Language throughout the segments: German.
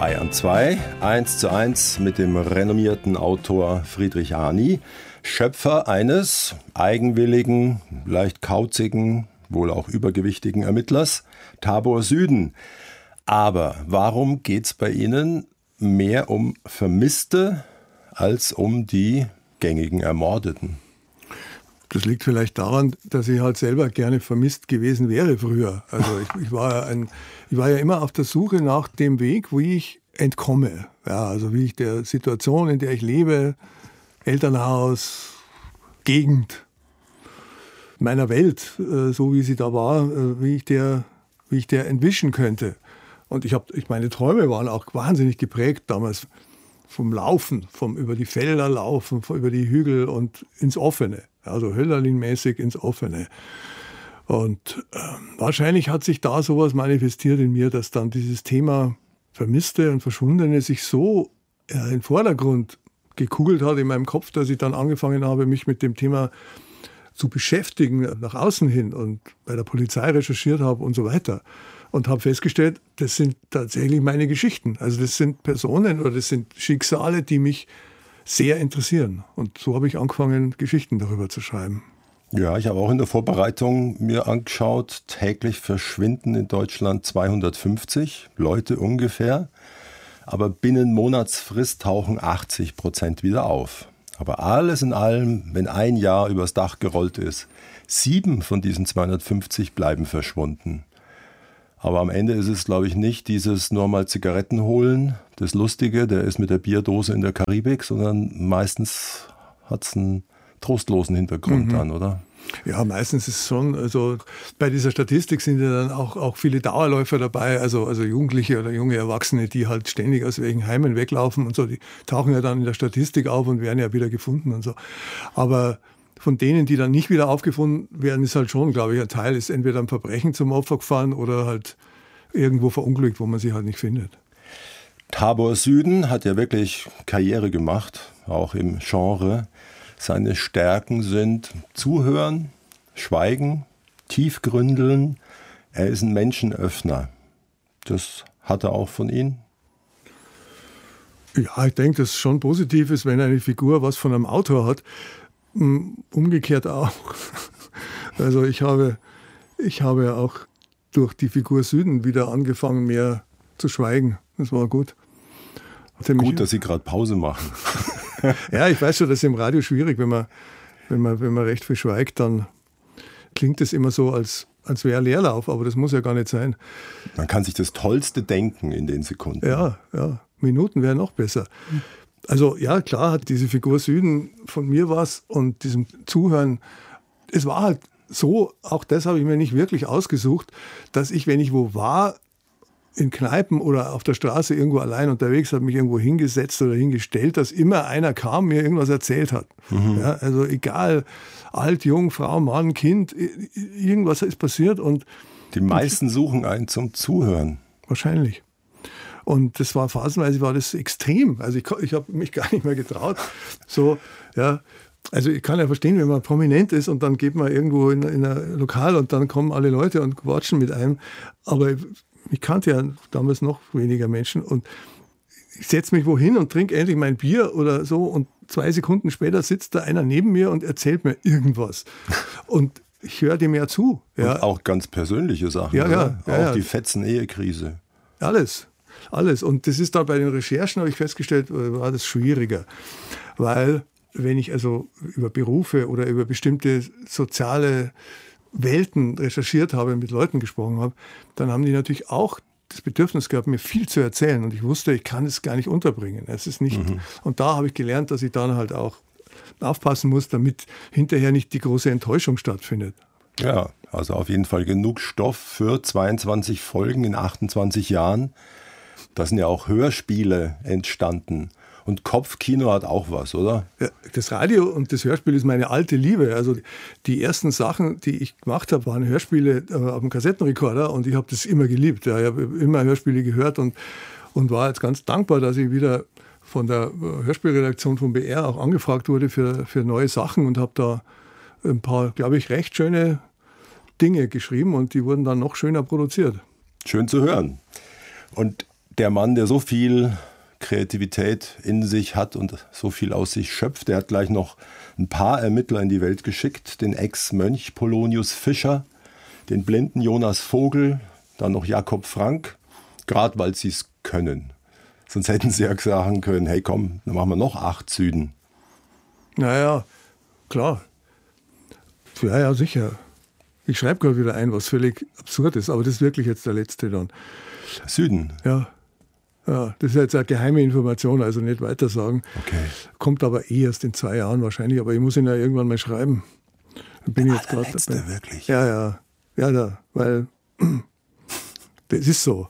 Bayern 2, 1:1 mit dem renommierten Autor Friedrich Arni, Schöpfer eines eigenwilligen, leicht kauzigen, wohl auch übergewichtigen Ermittlers, Tabor Süden. Aber warum geht's bei Ihnen mehr um Vermisste als um die gängigen Ermordeten? Das liegt vielleicht daran, dass ich halt selber gerne vermisst gewesen wäre früher. Also ich war ja immer auf der Suche nach dem Weg, wie ich entkomme. Ja, also wie ich der Situation, in der ich lebe, Elternhaus, Gegend, meiner Welt, so wie sie da war, wie ich der entwischen könnte. Und meine Träume waren auch wahnsinnig geprägt damals vom Laufen, vom über die Felder laufen, über die Hügel und ins Offene. Also Hölderlin-mäßig ins Offene. Und wahrscheinlich hat sich da sowas manifestiert in mir, dass dann dieses Thema Vermisste und Verschwundene sich so in den Vordergrund gekugelt hat in meinem Kopf, dass ich dann angefangen habe, mich mit dem Thema zu beschäftigen, nach außen hin und bei der Polizei recherchiert habe und so weiter. Und habe festgestellt, das sind tatsächlich meine Geschichten. Also das sind Personen oder das sind Schicksale, die mich sehr interessieren. Und so habe ich angefangen, Geschichten darüber zu schreiben. Ja, ich habe auch in der Vorbereitung mir angeschaut, täglich verschwinden in Deutschland 250 Leute ungefähr. Aber binnen Monatsfrist tauchen 80% wieder auf. Aber alles in allem, wenn ein Jahr übers Dach gerollt ist, 7 von diesen 250 bleiben verschwunden. Aber am Ende ist es, glaube ich, nicht dieses nur mal Zigaretten holen, das Lustige, der ist mit der Bierdose in der Karibik, sondern meistens hat es einen trostlosen Hintergrund dann, oder? Ja, meistens ist es schon, also bei dieser Statistik sind ja dann auch viele Dauerläufer dabei, also Jugendliche oder junge Erwachsene, die halt ständig aus welchen Heimen weglaufen und so, die tauchen ja dann in der Statistik auf und werden ja wieder gefunden und so. Aber von denen, die dann nicht wieder aufgefunden werden, ist halt schon, glaube ich, ein Teil ist entweder ein Verbrechen zum Opfer gefallen oder halt irgendwo verunglückt, wo man sie halt nicht findet. Tabor Süden hat ja wirklich Karriere gemacht, auch im Genre. Seine Stärken sind Zuhören, Schweigen, Tiefgründeln. Er ist ein Menschenöffner. Das hat er auch von Ihnen? Ja, ich denke, dass es schon positiv ist, wenn eine Figur was von einem Autor hat. Umgekehrt auch. Also ich habe auch durch die Figur Süden wieder angefangen, mehr zu schweigen. Das war gut. Gut, dass Sie gerade Pause machen. Ja, ich weiß schon, das ist im Radio schwierig, wenn man recht viel schweigt, dann klingt es immer so, als wäre Leerlauf, aber das muss ja gar nicht sein. Man kann sich das Tollste denken in den Sekunden. Ja, Minuten wären noch besser. Also ja, klar hat diese Figur Süden von mir was und diesem Zuhören, es war halt so, auch das habe ich mir nicht wirklich ausgesucht, dass ich, wenn ich wo war, in Kneipen oder auf der Straße irgendwo allein unterwegs, habe mich irgendwo hingesetzt oder hingestellt, dass immer einer kam, mir irgendwas erzählt hat. Ja, also egal, alt, jung, Frau, Mann, Kind, irgendwas ist passiert. Und die meisten suchen einen zum Zuhören. Wahrscheinlich. Und das war phasenweise extrem. Also ich habe mich gar nicht mehr getraut. So, ja. Also ich kann ja verstehen, wenn man prominent ist und dann geht man irgendwo in ein Lokal und dann kommen alle Leute und quatschen mit einem. Aber ich kannte ja damals noch weniger Menschen und ich setze mich wohin und trinke endlich mein Bier oder so und 2 Sekunden später sitzt da einer neben mir und erzählt mir irgendwas. Und ich höre dem ja zu. Ja. Und auch ganz persönliche Sachen. Ja. Auch die Fetzen-Ehekrise. Alles. Und das ist dann bei den Recherchen, habe ich festgestellt, war das schwieriger. Weil wenn ich also über Berufe oder über bestimmte soziale Welten recherchiert habe, mit Leuten gesprochen habe, dann haben die natürlich auch das Bedürfnis gehabt, mir viel zu erzählen. Und ich wusste, ich kann es gar nicht unterbringen. Es ist nicht. Und da habe ich gelernt, dass ich dann halt auch aufpassen muss, damit hinterher nicht die große Enttäuschung stattfindet. Ja, also auf jeden Fall genug Stoff für 22 Folgen in 28 Jahren. Da sind ja auch Hörspiele entstanden. Und Kopfkino hat auch was, oder? Ja, das Radio und das Hörspiel ist meine alte Liebe. Also die ersten Sachen, die ich gemacht habe, waren Hörspiele auf dem Kassettenrekorder und ich habe das immer geliebt. Ja, ich habe immer Hörspiele gehört und war jetzt ganz dankbar, dass ich wieder von der Hörspielredaktion vom BR auch angefragt wurde für neue Sachen und habe da ein paar, glaube ich, recht schöne Dinge geschrieben und die wurden dann noch schöner produziert. Schön zu hören. Und Der Mann, der so viel Kreativität in sich hat und so viel aus sich schöpft, der hat gleich noch ein paar Ermittler in die Welt geschickt. Den Ex-Mönch Polonius Fischer, den blinden Jonas Vogel, dann noch Jakob Frank, gerade weil sie es können. Sonst hätten sie ja sagen können, hey komm, dann machen wir noch 8 Süden. Naja, klar. Ja, sicher. Ich schreibe gerade wieder ein, was völlig absurd ist, aber das ist wirklich jetzt der letzte dann. Süden? Ja. Ja, das ist jetzt eine geheime Information, also nicht weiter sagen. Okay. Kommt aber erst in 2 Jahren wahrscheinlich, aber ich muss ihn ja irgendwann mal schreiben. Dann bin ich jetzt gerade dabei. Wirklich? Ja, weil das ist so.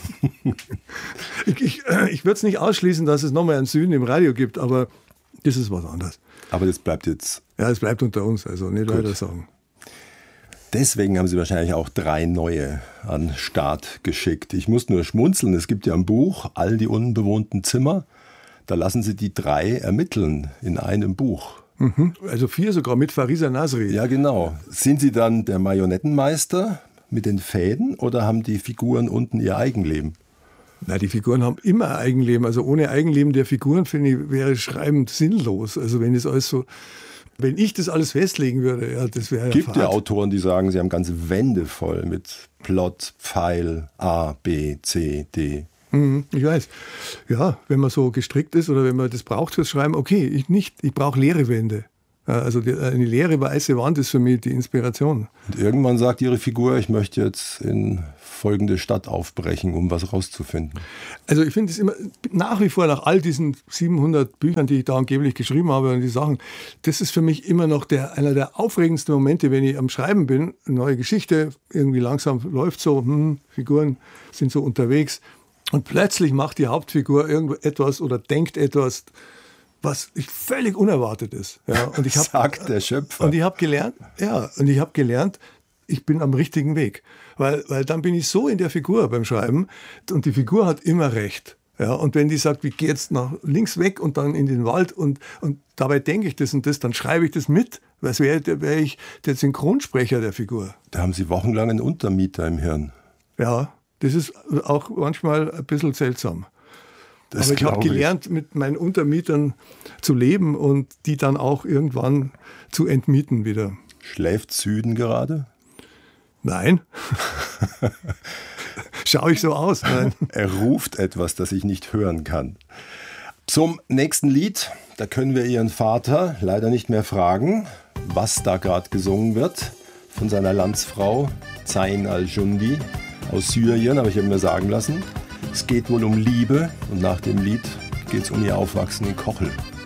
Ich würde es nicht ausschließen, dass es nochmal einen Süden im Radio gibt, aber das ist was anderes. Aber das bleibt jetzt... Ja, es bleibt unter uns, also nicht weiter sagen. Deswegen haben Sie wahrscheinlich auch 3 neue an den Start geschickt. Ich muss nur schmunzeln. Es gibt ja ein Buch, All die unbewohnten Zimmer. Da lassen Sie die 3 ermitteln in einem Buch. Mhm. Also 4 sogar mit Farisa Nasri. Ja, genau. Sind Sie dann der Marionettenmeister mit den Fäden oder haben die Figuren unten ihr Eigenleben? Na, die Figuren haben immer ein Eigenleben. Also ohne Eigenleben der Figuren, finde ich, wäre Schreiben sinnlos. Also wenn es alles so... Wenn ich das alles festlegen würde, ja, das wäre ja Gibt ja Autoren, die sagen, sie haben ganze Wände voll mit Plot, Pfeil, A, B, C, D. Ich weiß. Ja, wenn man so gestrickt ist oder wenn man das braucht fürs Schreiben, okay, ich nicht. Ich brauche leere Wände. Also eine leere weiße Wand ist für mich die Inspiration. Und irgendwann sagt Ihre Figur, ich möchte jetzt in folgende Stadt aufbrechen, um was rauszufinden. Also ich finde es immer, nach wie vor nach all diesen 700 Büchern, die ich da angeblich geschrieben habe und die Sachen, das ist für mich immer noch einer der aufregendsten Momente, wenn ich am Schreiben bin. Eine neue Geschichte, irgendwie langsam läuft so, Figuren sind so unterwegs und plötzlich macht die Hauptfigur irgendetwas oder denkt etwas, was völlig unerwartet ist. Ja, und ich sagt der Schöpfer. Und ich habe gelernt, ich bin am richtigen Weg. Weil dann bin ich so in der Figur beim Schreiben und die Figur hat immer recht. Ja, und wenn die sagt, ich gehe jetzt nach links weg und dann in den Wald und dabei denke ich das und das, dann schreibe ich das mit, weil wäre ich der Synchronsprecher der Figur. Da haben Sie wochenlang einen Untermieter im Hirn. Ja, das ist auch manchmal ein bisschen seltsam. Das Aber ich habe gelernt, mit meinen Untermietern zu leben und die dann auch irgendwann zu entmieten wieder. Schläft Süden gerade? Nein. Schaue ich so aus? Nein. Er ruft etwas, das ich nicht hören kann. Zum nächsten Lied, da können wir Ihren Vater leider nicht mehr fragen, was da gerade gesungen wird von seiner Landsfrau Zain al-Jundi aus Syrien, aber ich habe mir sagen lassen, es geht wohl um Liebe und nach dem Lied geht es um ihr Aufwachsen in Kochel.